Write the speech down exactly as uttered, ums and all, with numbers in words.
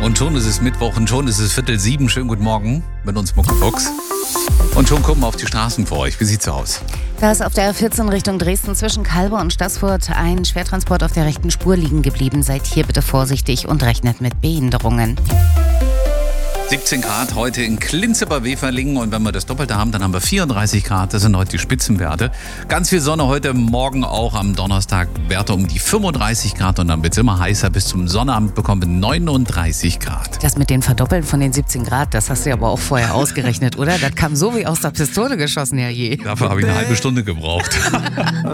Und schon ist es Mittwoch und schon ist es Viertel sieben. Schönen guten Morgen mit uns Muckefuchs. Und schon gucken wir auf die Straßen vor euch. Wie sieht's aus? Da ist auf der R vierzehn Richtung Dresden zwischen Calbe und Staßfurt ein Schwertransport auf der rechten Spur liegen geblieben. Seid hier bitte vorsichtig und rechnet mit Behinderungen. siebzehn Grad heute in Klinze bei Weferlingen und wenn wir das Doppelte haben, dann haben wir vierunddreißig Grad. Das sind heute die Spitzenwerte. Ganz viel Sonne heute Morgen, auch am Donnerstag Werte um die fünfunddreißig Grad und dann wird es immer heißer. Bis zum Sonnabend bekommen wir neununddreißig Grad. Das mit den Verdoppeln von den siebzehn Grad, das hast du ja aber auch vorher ausgerechnet, oder? Das kam so wie aus der Pistole geschossen, herrje. Dafür habe ich eine halbe Stunde gebraucht.